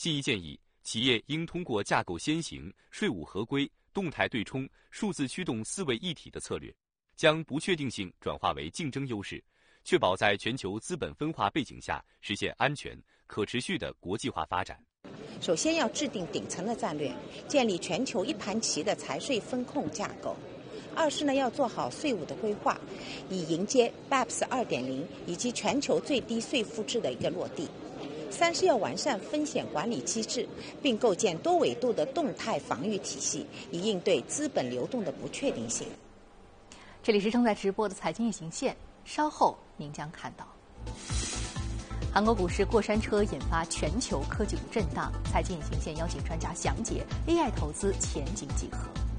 信议建议，企业应通过架构先行、税务合规、动态对冲、数字驱动四位一体的策略，将不确定性转化为竞争优势，确保在全球资本分化背景下实现安全、可持续的国际化发展。 首先要制定顶层的战略，建立全球一盘棋的财税风控架构。二是呢，要做好税务的规划，以迎接 BEPS 2.0以及全球最低税负制的一个落地。三是要完善风险管理机制，并构建多维度的动态防御体系，以应对资本流动的不确定性。 这里是正在直播的财经夜行线，稍后您将看到。韩国股市过山车引发全球科技股震荡，财经夜行线邀请专家详解 AI 投资前景几何。